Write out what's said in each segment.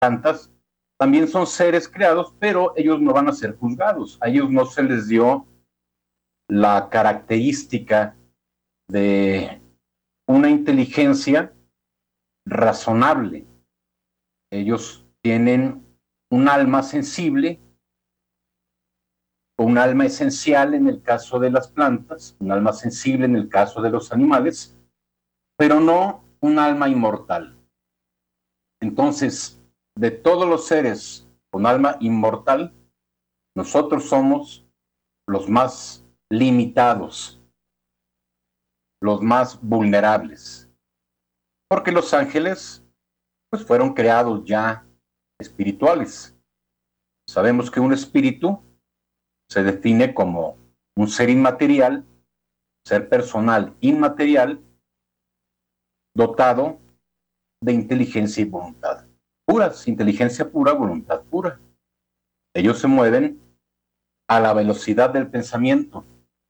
plantas, también son seres creados, pero ellos no van a ser juzgados. A ellos no se les dio la característica de una inteligencia razonable. Ellos tienen un alma sensible, o un alma esencial en el caso de las plantas, un alma sensible en el caso de los animales, pero no un alma inmortal. Entonces, de todos los seres con alma inmortal, nosotros somos los más limitados, los más vulnerables, porque los ángeles pues fueron creados ya espirituales. Sabemos que un espíritu se define como un ser inmaterial, ser personal inmaterial, dotado de inteligencia y voluntad puras, inteligencia pura, voluntad pura. Ellos se mueven a la velocidad del pensamiento.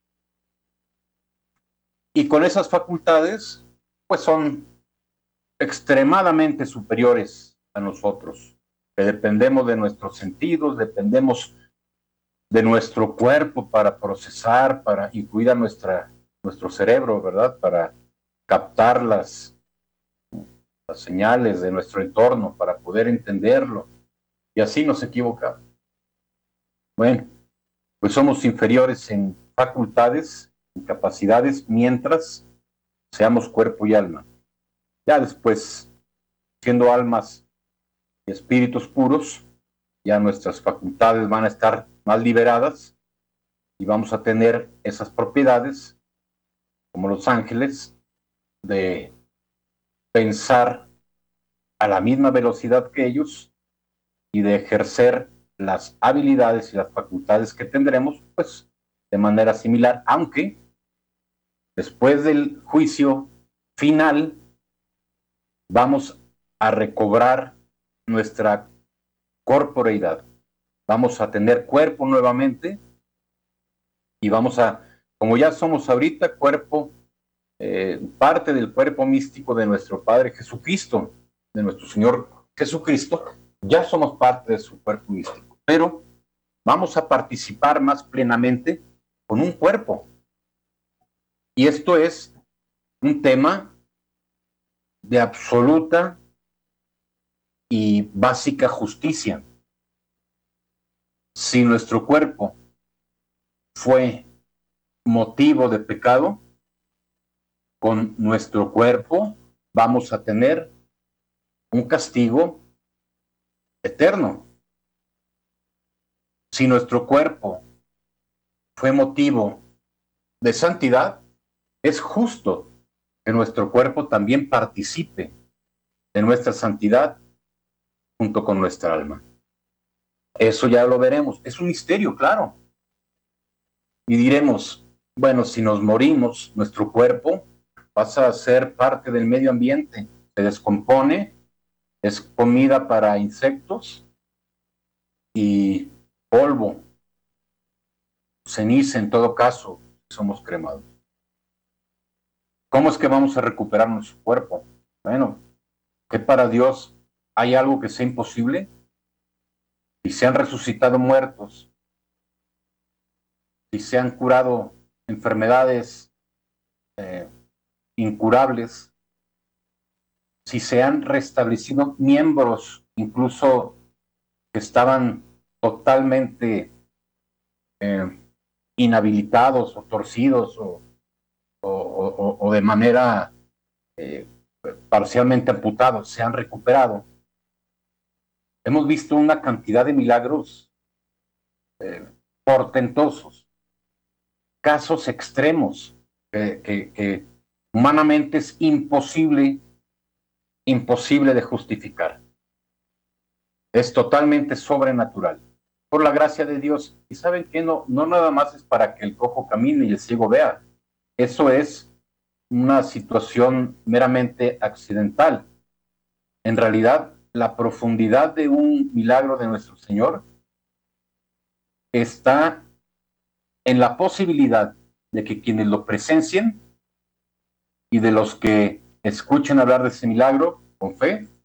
Y con esas facultades, pues son extremadamente superiores a nosotros, que dependemos de nuestros sentidos, dependemos de nuestro cuerpo para procesar, para incluir a nuestro cerebro, ¿verdad? Para captar las señales de nuestro entorno, para poder entenderlo. Y así nos equivocamos. Bueno, pues somos inferiores en facultades, en capacidades, mientras seamos cuerpo y alma. Ya después, siendo almas y espíritus puros, ya nuestras facultades van a estar más liberadas y vamos a tener esas propiedades, como los ángeles, de pensar a la misma velocidad que ellos y de ejercer las habilidades y las facultades que tendremos, pues, de manera similar, aunque después del juicio final vamos a recobrar nuestra corporeidad. Vamos a tener cuerpo nuevamente y vamos a, como ya somos ahorita, cuerpo, parte del cuerpo místico de nuestro Padre Jesucristo, de nuestro Señor Jesucristo, ya somos parte de su cuerpo místico, pero vamos a participar más plenamente con un cuerpo. Y esto es un tema de absoluta y básica justicia. Si nuestro cuerpo fue motivo de pecado, con nuestro cuerpo vamos a tener un castigo eterno. Si nuestro cuerpo fue motivo de santidad, es justo que nuestro cuerpo también participe de nuestra santidad junto con nuestra alma. Eso ya lo veremos. Es un misterio, claro. Y diremos, bueno, si nos morimos, nuestro cuerpo pasa a ser parte del medio ambiente, se descompone, es comida para insectos y polvo, ceniza en todo caso, somos cremados. ¿Cómo es que vamos a recuperar nuestro cuerpo? Bueno, ¿que para Dios hay algo que sea imposible? Si se han resucitado muertos, si se han curado enfermedades incurables, si se han restablecido miembros, incluso que estaban totalmente inhabilitados o torcidos o de manera parcialmente amputados, se han recuperado. Hemos visto una cantidad de milagros portentosos, casos extremos que humanamente es imposible de justificar. Es totalmente sobrenatural, por la gracia de Dios. Y saben que no nada más es para que el cojo camine y el ciego vea. Eso es una situación meramente accidental. En realidad, la profundidad de un milagro de nuestro Señor está en la posibilidad de que quienes lo presencien y de los que escuchen hablar de ese milagro con fe,